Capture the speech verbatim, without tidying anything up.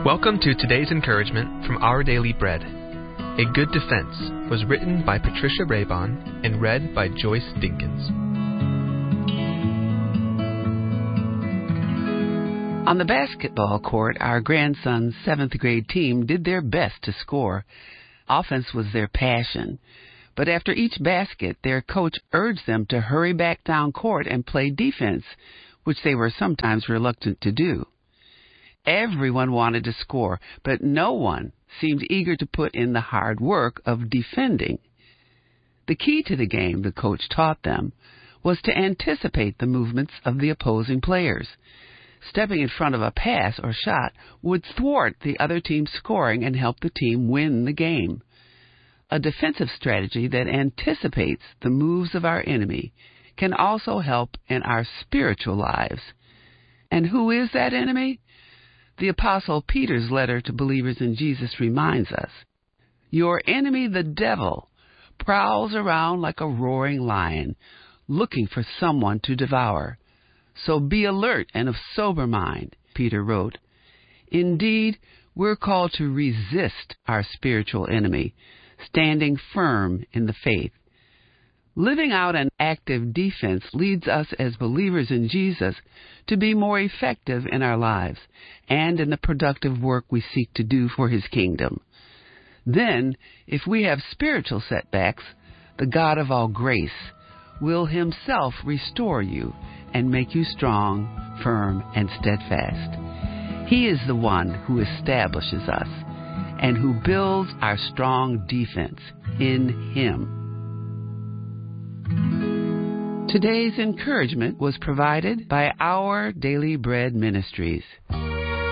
Welcome to today's encouragement from Our Daily Bread. A Good Defense was written by Patricia Raybon and read by Joyce Dinkins. On the basketball court, our grandson's seventh grade team did their best to score. Offense was their passion. But after each basket, their coach urged them to hurry back down court and play defense, which they were sometimes reluctant to do. Everyone wanted to score, but no one seemed eager to put in the hard work of defending. The key to the game, the coach taught them, was to anticipate the movements of the opposing players. Stepping in front of a pass or shot would thwart the other team's scoring and help the team win the game. A defensive strategy that anticipates the moves of our enemy can also help in our spiritual lives. And who is that enemy? The Apostle Peter's letter to believers in Jesus reminds us, "Your enemy, the devil, prowls around like a roaring lion, looking for someone to devour. So be alert and of sober mind," Peter wrote. Indeed, we're called to resist our spiritual enemy, standing firm in the faith. Living out an active defense leads us as believers in Jesus to be more effective in our lives and in the productive work we seek to do for His kingdom. Then, if we have spiritual setbacks, the God of all grace will Himself restore you and make you strong, firm, and steadfast. He is the one who establishes us and who builds our strong defense in Him. Today's encouragement was provided by Our Daily Bread Ministries.